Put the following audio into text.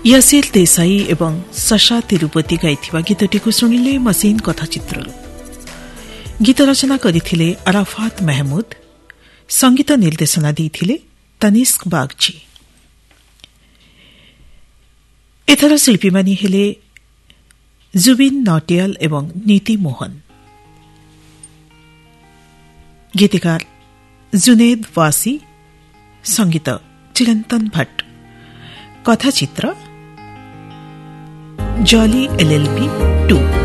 यासिर देसाई एवं सशा तिरुपति गाइथिबा गीतटिकु सुनिले मशीन कथाचित्ररु। गीत रचना करिथिले अराफात महमूद, संगीत निर्देशना देइथिले तनिष्क बागची। एथर शिल्पीमानी हेले जुबिन नौटियाल एवं नीति मोहन। गीतिकार जुनेद वासी, संगीत चिरंतन भट्ट। कथाचित्र jolly LLB 2।